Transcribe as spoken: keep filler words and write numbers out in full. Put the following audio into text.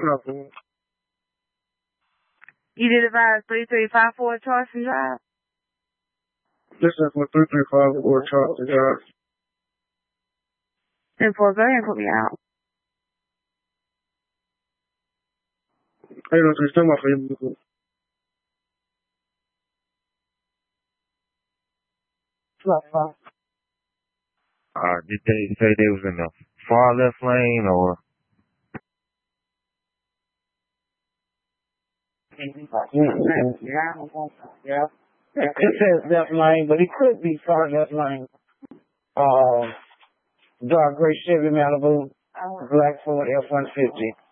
You did advise three three five four Charleston Drive? This is for three three five four Charleston Drive. And four, go ahead and put me out. Hey, no, so still my favorite. Uh, did they say they was in the far left lane or? Yeah. It says left lane, but it could be far left lane. Uh, dark gray Chevy Malibu, black Ford F one fifty.